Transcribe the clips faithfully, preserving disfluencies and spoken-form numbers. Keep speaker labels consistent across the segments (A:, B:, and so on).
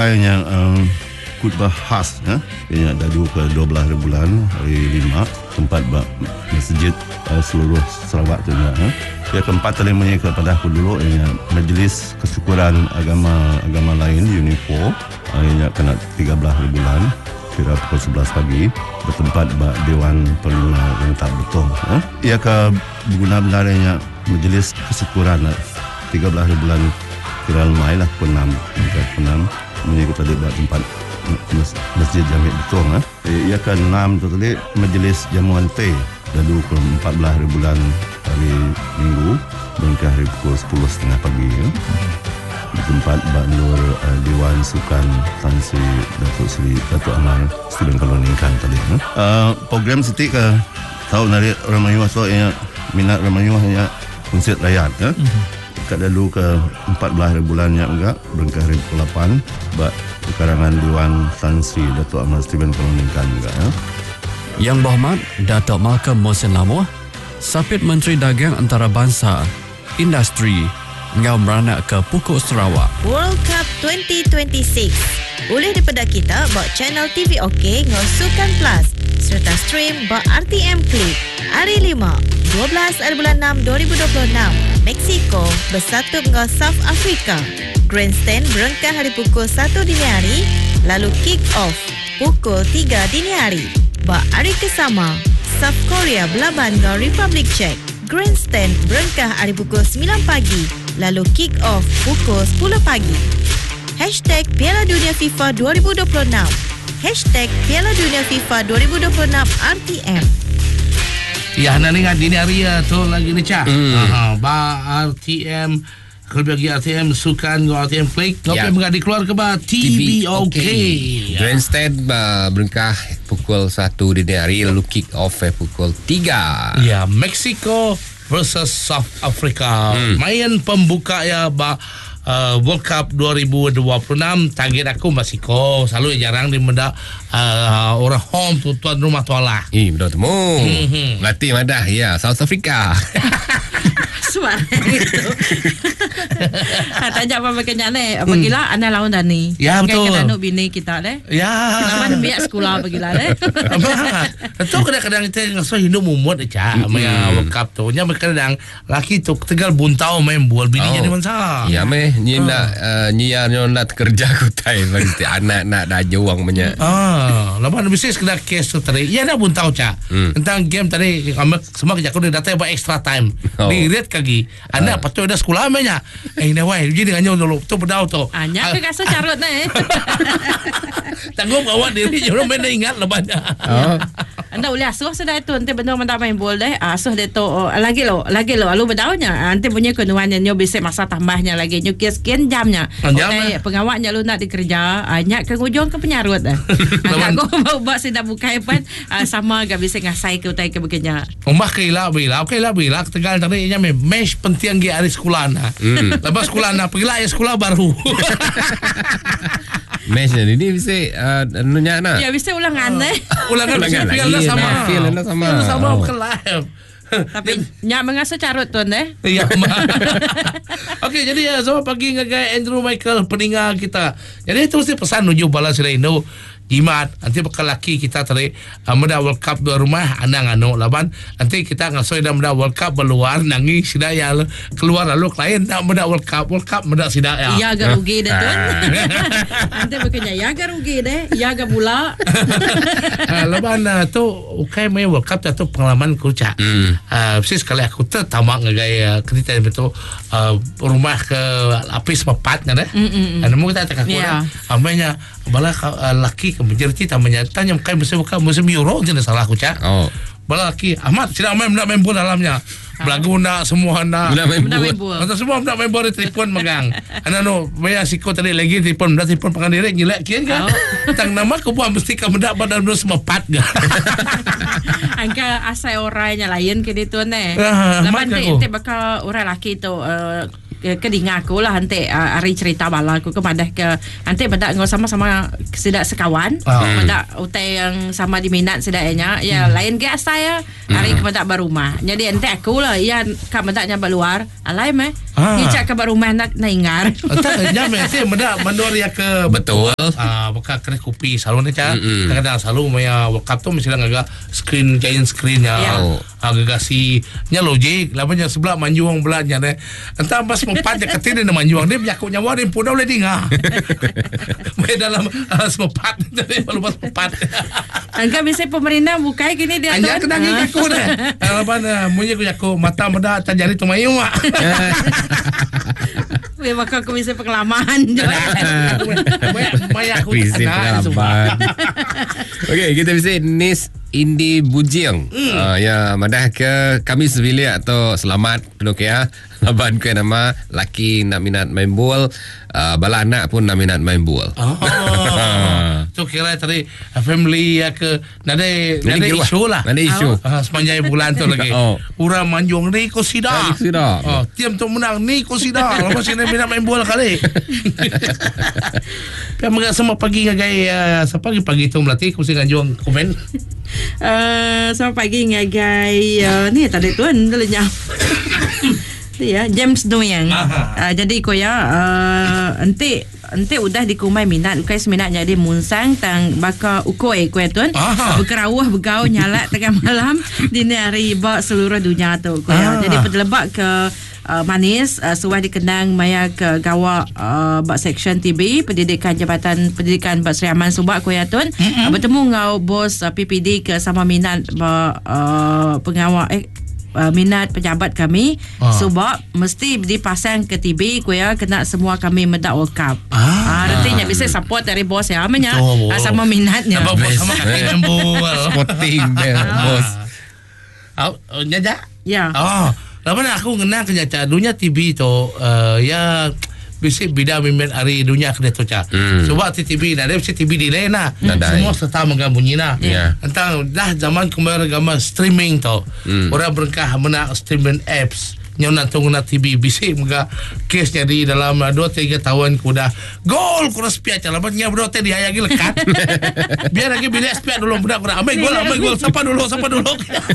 A: kayaknya um, khutbah khas ya, yang dadu ke dua belas bulan hari lima tempat masjid uh, seluruh Sarawak tu ya. Yang keempat terimanya kepada aku dulu yang majlis kesyukuran agama agama lain UNIFO uh, yang kena tiga belas bulan kira pukul sebelas pagi bertempat bak Dewan Perluna yang tak betul ya. Ia ke berguna benarnya majlis kesyukuran tiga belas bulan kira lemai lah pukul enam pukul enam mengikut tadi bak tempat masjid Jami betul ya. Ia ke enam tu tadi majlis jamuan teh lalu ke empat belas bulan hari Minggu dan ke hari pukul sepuluh tiga puluh pagi ya. Di tempat Mbak Nur uh, Dewan Sukan Tan Sri Datuk Seri Datuk Amar Steven Kaloningkan tadi ya. Uh, program Siti ke tahu dari orang Melayu so yang minat orang Melayu hanya konsert rakyat ya. Mm-hmm. Kat lalu ke empat belas bulannya enggak berangkat hari pukul lapan Mbak karangan Dewan Tan Sri Datuk Amar Steven Kaloningkan juga ya.
B: Yang Berhormat Datuk Malcolm Mohsen Lamoh, Sapit Menteri Dagang Antarabangsa, Industri, ngau merana ke Pokok Sarawak.
C: World Cup twenty twenty-six. Boleh daripada kita buat channel T V OK ngau Sukan Plus serta stream buat R T M Click. Hari lima, dua belas bulan enam dua ribu dua puluh enam, Mexico bersatu dengan South Africa. Grandstand berengkah hari pukul satu dini hari, lalu kick off pukul tiga dini hari. Ba hari kesama, South Korea berlaban dengan Republic Czech. Grandstand berengkah hari pukul sembilan pagi, lalu kick off pukul sepuluh pagi. Hashtag Piala Dunia FIFA dua ribu dua puluh enam. Hashtag Piala Dunia FIFA dua ribu dua puluh enam R T M.
D: Ya, nanti kan dini hari ya tu lagi ni cak.
E: Hmm.
D: Aha, ba R T M. Kalau bagi R T M sukan go R T M Click,
E: Ya.
D: tapi mengadih keluar ke ba T V OK. Ya.
E: Grandstand uh, berengkah pukul satu dini hari lalu kick off eh, pukul tiga.
D: Ya, Mexico versus South Africa.
E: Hmm.
D: Main pembuka ya ba uh, World Cup dua ribu dua puluh enam. Target aku Mexico. Selalu jarang di benda uh, orang home tu tuan rumah tualah.
E: Eh, betul temu.
D: Mhm.
E: Melatih madah ya, South Africa.
F: Suara itu. Tanya apa makanya ni? Apabila anda lawan Dani.
D: Ya, betul.
F: Kan anak bini kita deh.
D: Ya.
F: Nama biak sekolah apabila deh.
D: Apa? Itu kadang-kadang kita ngasuh hidup mumut aja. Maya World Cup tu. Nya kadang laki tu tegal buntau main bual bininya di mana.
E: Ya meh, ni nak uh, ni yang nak kerja kutai pasti anak nak dah jawang punya.
D: Ah, lawan bisnes kena kes tu tadi. Ya nak buntau cak.
E: Hmm.
D: Tentang game tadi kami semua kerja aku dia datang buat extra time.
E: Oh.
D: Di rate kaki. Anak patut ada sekolah mainnya. Eh ni wai, jadi dengan dulu tu bedau tu.
F: Hanya ke kasar carut ni.
D: Tangguh awak diri jangan main ingat lebahnya.
E: Oh.
F: Anda boleh asuh sudah itu nanti benar benar main bola deh. Asuh dia tu oh, lagi lo, lagi lo. Lalu bedaunya nanti punya kenuannya nyo bisa masa tambahnya lagi nyo sekian jamnya.
D: Jam
F: okay, pengawaknya lu nak dikerja, hanya ke hujung ke penyarut dah. Agak go mau buat sudah buka pun sama gak bisa ngasai ke utai ke begenya.
D: Umbah ke ila bila, okey lah bila tegal tadi nya mesh penting gi hari sekolah na. Hmm. Lepas sekolah na pergi lah ya sekolah baru.
E: Mesh ni ni bisa uh, nunya na.
F: Ya bisa ulangan deh.
D: Ulangan
E: Ulangan
D: feel
E: lagi,
D: sama.
E: nah, feel lah sama.
D: Feel sama
E: Oh.
D: bukan live.
F: Tapi nyak mengasa carut tuan deh.
D: Ya, okey, jadi ya sama pagi ngagai Andrew Michael peninggal kita. Jadi terus dia pesan nuju balas Reno. Jimat nanti bakal laki kita tadi uh, meda World Cup dua rumah anang anu laban nanti kita ngasoi dah meda World Cup berluar nangis sidaya keluar lalu klien nak meda World Cup World Cup meda sidaya
F: Ya agak rugi deh tuan. Nanti bukannya ya agak rugi deh, ya agak pula.
D: laban uh, tu okay main World Cup tu pengalaman ku cak.
E: Hmm.
D: Uh, sis sekali aku tu tamak ngagai uh, kita itu uh, rumah ke lapis mepat kan eh. Anu mau kita tak aku
F: Yeah.
D: amanya bala uh, laki kemenjerti tamanya tanya kai musim buka musim Euro jenis salah aku cak.
E: Oh.
D: Bala laki Ahmad tidak main nak main bola dalamnya. Belagu nak semua nak.
E: Nak main
F: Benda main
E: bola.
F: bola.
D: Atau semua nak main bola telefon megang. Ana no maya siko tadi lagi telefon dah telefon pangan diri gila kian kan. Tang nama ku buat mesti ka mendak badan terus mepat ga.
F: Angka asai orangnya lain ke dia tuan deh.
D: Ah,
F: Lapan
D: mat
F: deh
D: aku.
F: ente bakal orang laki tu uh, ke, ke dengar aku lah nanti uh, hari cerita bala aku ke madah ke nanti bedak ngau sama-sama sedak sekawan
D: Ah.
F: bedak utai yang sama diminat sedaknya ya
D: Hmm.
F: lain ke saya hari ke bedak berumah jadi nanti aku lah ya ka bedaknya berluar alai meh
D: Ah.
F: ni cak ke berumah nak naingar
D: Tak, nyam eh, bedak mandor ya ke
E: Betul.
D: Ah, buka kedai kopi selalu ni cak.
E: Mm-mm.
D: Kadang-kadang selalu maya World Cup tu mesti dah agak screen giant screen ya.
F: Ya.
E: Oh.
D: Agak si nya logik, lamanya sebelah manjuang belanya deh. Entah pas mempat dia ketin dia manjuang dia biak nyawa dia pun dah boleh dengar. Mai dalam uh, sempat dia baru pas mempat.
F: angka bisa pemerintah bukai gini dia
D: Anya
F: tuan.
D: kena ngik aku deh. Alapan munyi aku aku mata meda tajari tu mayu mak.
F: Weh maka aku bisa pengalaman je.
D: Maya aku
E: Visi
D: kena
E: pengalaman. Okey, kita bisa Nis Indi Bujiang. Mm. Uh, ya, madah ke kami sebilik atau selamat penuh ya. Laban ke nama laki nak minat main bola, uh, bala anak pun nak minat main bola.
D: Oh, tu kira tadi family ya ke nada nada
E: Ini kira
D: isu lah.
E: Nada isu.
D: Ah, sepanjang bulan tu lagi.
E: Oh.
D: Urang manjung ni ko sida.
E: Ah, ni sida.
D: Oh, tiam tu menang ni ko sida. Lepas sini minat main bola kali. Kan mga sama pagi ngagai uh, sa pagi-pagi tu melatih ko sing anjung komen.
F: Uh, selamat pagi ngagai uh, ni tadi tuan telenya. Tu ya James Doyang. Uh, jadi ko ya uh, ente ente udah dikumai minat ukai seminat jadi munsang tang baka ukoi ko tuan.
D: Aha.
F: Berkerawah begau nyala tengah malam dini hari ba seluruh dunia tu ko ya.
D: Ah.
F: Jadi terlebak ke Uh, manis uh, suah dikenang maya ke gawa uh, bak section T B pendidikan Jabatan Pendidikan Bak Seri Aman Subak Kuyatun mm-hmm. uh, bertemu ngau bos uh, P P D ke sama minat ba, uh, pengawal eh Uh, minat pejabat kami
D: Ah.
F: sebab mesti dipasang ke T B kuya kena semua kami medak World Cup.
D: Ah.
F: Ah, artinya bisa support dari bos ya amanya
D: Betul.
F: ah, sama minatnya.
D: Nama bos sama kaki main bola.
E: Spotting dia, bos.
D: Oh, oh, nyaja.
F: Ya.
D: Oh, lapan aku kenal kenyataan dunia T V tu uh, ya bisa bida mimen hari dunia kena tu cak.
E: Hmm.
D: Sebab T V dah ada T V di lain lah.
E: Nadai.
D: Semua serta menggabungi lah.
E: Ya.
D: Entah dah zaman kemarin agama streaming tu.
E: Hmm.
D: Orang berkah menak streaming apps. Nyaw nantung na T V bisik mga case jadi dalam uh, dua tiga tahun kuda gol kuda spiat laban nya bro teh dia lagi lekat. Biar lagi bilik spiat dulu budak kuda amai gol amai gol siapa dulu siapa dulu.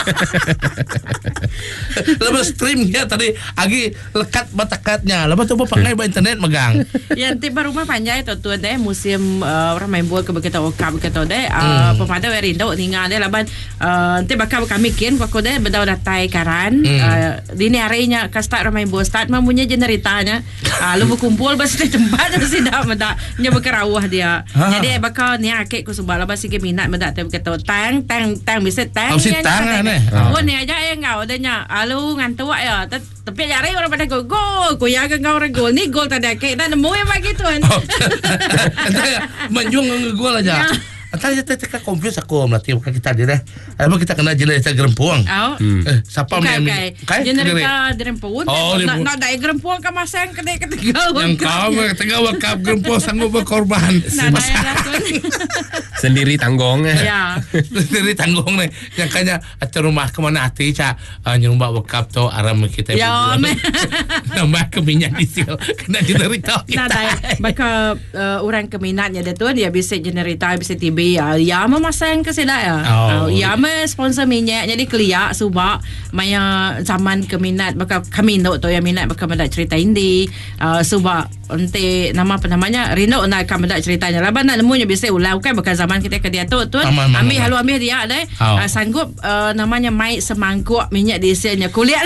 D: Lepas stream dia tadi agi lekat batakatnya. Lepas tu pakai ba internet megang.
F: Ya nanti baru rumah panjang itu tuan deh musim uh, orang main bola ke begitu okap begitu deh uh,
D: Hmm.
F: pemada werindo ninga deh laban uh, nanti bakal kami kin kau deh bedau datai karan
D: Hmm.
F: uh, dini harinya ka start orang main bola start mempunyai generitanya uh, lu berkumpul bas di tempat mesti dah meda nya berkerawah dia
D: Ha.
F: jadi bakal ni akik ku subah laban sikit minat meda teh begitu tang tang tang bisa tang
D: Oh, si tang kan, eh?
F: oh ni aja yang ngau denya alu ngantuk ya Tet- tapi jari orang pada gol gol ku ya ke ngau orang gol ni gol tadi akik dan nemu yang bagi tuan.
D: Menjung ngegol aja.
F: Ya.
D: Antara kita teka confuse aku melatih bukan kita dia dah. Apa kita kena jenis gerempuang.
F: Oh.
E: Hmm.
D: Eh, siapa
F: Okay,
D: yang
F: okay.
D: Kai?
F: Generita dirempuan.
D: Oh,
F: nak
D: dirempuan.
F: nak dai gerempuan ke masang kedai ketiga.
D: Yang kau tengah wakaf gerempuang sanggup berkorban.
F: Nah, dai lah tuan.
E: Sendiri tanggung eh.
F: Ya.
D: Dari tanggung ni. Yang kanya atas rumah ke mana hati ca uh, nyumbak wakaf tu aram kita.
F: Ya, me.
D: Nambah ke minyak diesel kena diderita kita.
F: Nah, dai baka uh, orang keminatnya dia tuan dia bisa generita bisa T V ya. Ya memasang ke sedai ya.
D: Oh.
F: Uh, ya me sponsor minyak jadi kelia subak maya zaman keminat baka kami ndok tu yang minat baka mendak cerita indi uh, subak ente nama apa namanya Rino nak akan mendak ceritanya laban nak nemunya biasa ulau kan baka zaman kita ke dia tu tuan
D: Aman, aman,
F: ambil
D: aman.
F: halu ambil dia deh
D: Oh.
F: uh, sanggup uh, namanya mai semangkuk minyak dieselnya kuliah.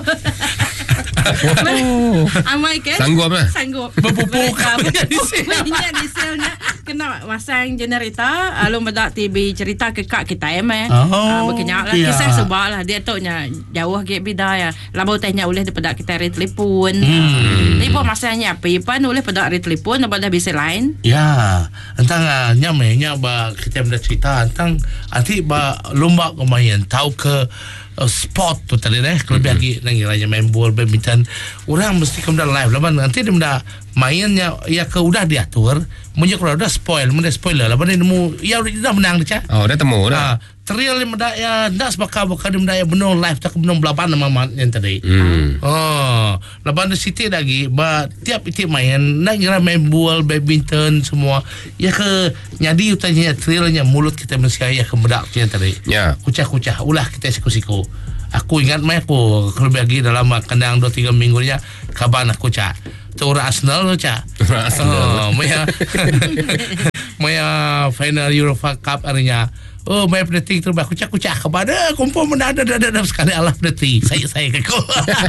E: Oh.
F: Amai ke?
E: Sanggup lah.
F: Sanggup.
D: Berpupuk minyak diesel.
F: Minyak dieselnya kena masang generita lalu medak T V cerita ke kak kita em eh.
D: Oh,
F: Ah, berkenyak lah
D: ya.
F: kisah sebab lah dia tu nya jauh ke bidaya. Labo tanya oleh daripada kita re telefon.
D: Hmm.
F: Ni pun masanya apa pan oleh pada re telefon apa dah bisa lain.
D: Ya, antang uh, nyamanya ba kita mendak cerita antang nanti ba lomba kemayan tahu ke uh, sport tu tadi deh kalau mm-hmm. lagi nanti raya main bola badminton orang mesti kemudian live laban nanti dia mendak mainnya ya ke udah diatur, munnya kalau udah spoil, mudah spoiler lah, benda nemu ya udah menang dia.
E: Oh, dah temu dah.
D: Ah, trial yang mendak ya das bakal bakal dia mendak ya benar live tak benar belapan nama mat yang tadi.
E: Hmm.
D: Oh, laban City lagi, ba tiap itu main, nak kira main bola, badminton semua. Ya ke nyadi utanya trialnya mulut kita manusia ya ke mendak yang tadi.
E: Ya.
D: Kucah-kucah ulah kita siku-siku. Aku ingat mai aku kalau lagi dalam kandang dua tiga minggunya kaban aku cak. Tu orang Arsenal tu cak. Oh, maya maya final Europa Cup harinya. Oh, main penalti tu aku cak kucak kepada kumpul menada ada ada sekali Allah penalti. Saya saya ke kau.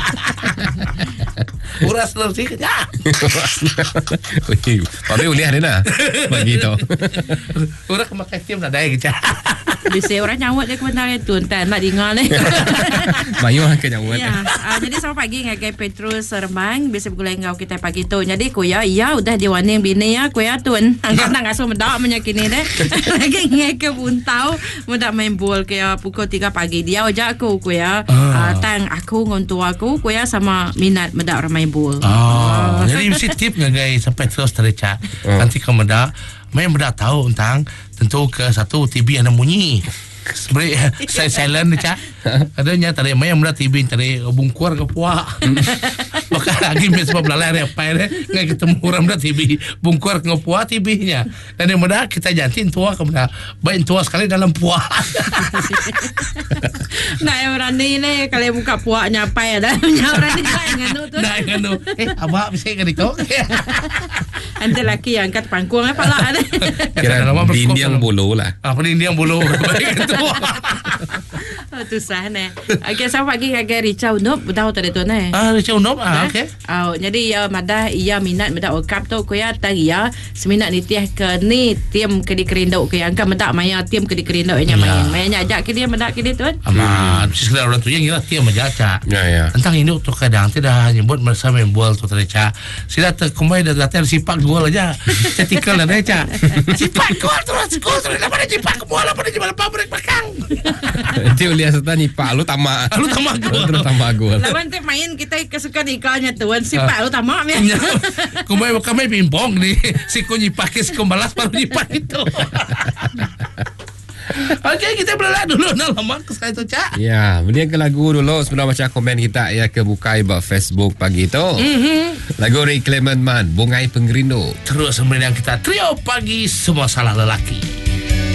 D: Orang Arsenal sih ya.
E: Tapi boleh ada nak bagi tu.
D: Orang kemakai tim nak dai kecak.
F: Bisa orang nyawat dia kebenaran tu entah nak dengar ni.
E: Bayu ke nyawat.
F: Ya, uh, jadi selamat pagi ngagai Petrus Seremang, bisa bergulai ngau kita pagi tu. Jadi kuya ya udah diwaning bini ya kuya tuan. Angkat nak asuh mendak menyakini deh. Lagi ngagai buntau mendak main bol kaya pukul tiga pagi dia ajak aku kuya. Uh, tang aku ngontu aku kuya sama minat mendak orang main bol.
D: Oh, jadi mesti tip ngagai sampai terus terca. Nanti kau mendak main mendak tahu tentang tentu ke satu T V yang bunyi. Sebenarnya saya silent ni cak. Adanya tadi main mendak T V tadi bungkuar ke puak. Maka lagi sebab lalai apa ni ngai ketemu orang mendak T V bungkuar ke puak T V-nya. Dan yang mendak kita jantin tua ke mendak. Baik tua sekali dalam puak.
F: Nak yang berani ni kalau buka puaknya apa ya dah. Yang berani nak yang nganu tu.
D: Nak yang nganu. Eh, abang bisa kan itu?
F: Nanti laki yang angkat pangkuang apa lah.
E: Kira dinding bulu lah.
D: Ah, dinding bulu. Baik itu.
F: Oh, tu sah ni. Okey, selamat pagi agak Richa Unup. Tahu tadi tu ni.
D: Ah, Richa Unup. Ah, okey.
F: Oh, jadi ya madah ia minat medak World Cup tu kuya tang ia seminat nitiah ke ni tim ke di kerindau ke angka medak maya tim ke di kerindau nya main. Mainnya ajak ke dia medak ke dia tu.
D: Amat, mesti segala orang tu yang kira tim aja.
E: Ya ya.
D: Tentang ini tu kadang tidak nyebut masa main bola tu terca. Sila terkumai dah datang sipak gol aja. Cetikal dah aja. Sipak gol terus gol terus apa dia sipak bola apa dia bola pabrik belakang.
E: Nanti lihat serta nipak lu tamak.
D: Lu tamak gol.
E: Terus tamak gol.
F: Lawan tu main kita kesukaan ikannya tuan sipak lu tamak ni.
D: Kumai kami pimpong ni. Si kunyi pakai si kumbalas baru nyipak itu. Okey, kita berlalu dulu nak lama ke sekali tu cak.
E: Ya, beli ke lagu dulu sebenarnya macam komen kita ya ke bukai buat Facebook pagi tu. Mm-hmm. Lagu Ray Clement Man, Bungai Penggerindu.
D: Terus kemudian kita trio pagi semua salah lelaki.